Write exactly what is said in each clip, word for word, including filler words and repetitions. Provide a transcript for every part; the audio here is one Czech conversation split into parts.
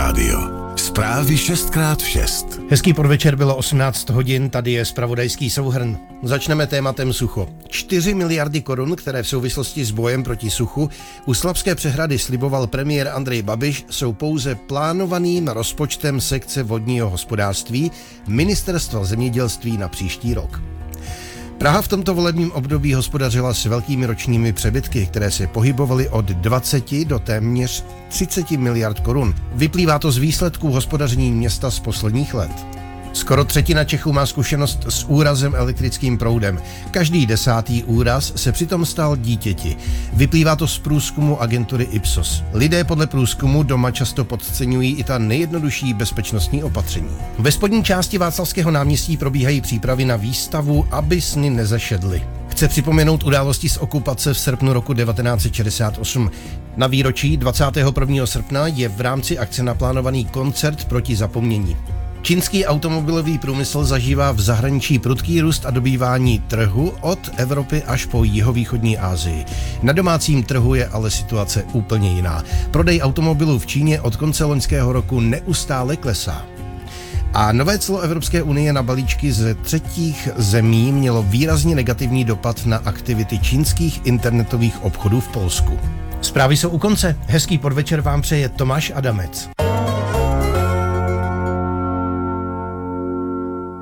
rádio. Zprávy šest krát šest. Hezký podvečer, bylo osmnáct hodin, tady je zpravodajský souhrn. Začneme tématem sucho. čtyři miliardy korun, které v souvislosti s bojem proti suchu u Slabské přehrady sliboval premiér Andrej Babiš, jsou pouze plánovaným rozpočtem sekce vodního hospodářství Ministerstva zemědělství na příští rok. Praha v tomto volebním období hospodařila s velkými ročními přebytky, které se pohybovaly od dvaceti do téměř třiceti miliard korun. Vyplývá to z výsledků hospodaření města z posledních let. Skoro třetina Čechů má zkušenost s úrazem elektrickým proudem. Každý desátý úraz se přitom stal dítěti. Vyplývá to z průzkumu agentury Ipsos. Lidé podle průzkumu doma často podceňují i ta nejjednodušší bezpečnostní opatření. Ve spodní části Václavského náměstí probíhají přípravy na výstavu Aby sny nezašedly. Chce připomenout události z okupace v srpnu roku devatenáct set šedesát osm. Na výročí dvacátého prvního srpna je v rámci akce naplánovaný koncert proti zapomnění. Čínský automobilový průmysl zažívá v zahraničí prudký růst a dobývání trhu od Evropy až po jihovýchodní Asii. Na domácím trhu je ale situace úplně jiná. Prodej automobilů v Číně od konce loňského roku neustále klesá. A nové clo Evropské unie na balíčky ze třetích zemí mělo výrazně negativní dopad na aktivity čínských internetových obchodů v Polsku. Zprávy jsou u konce. Hezký podvečer vám přeje Tomáš Adamec.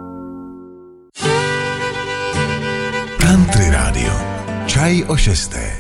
Country rádio. Čaj o šesté.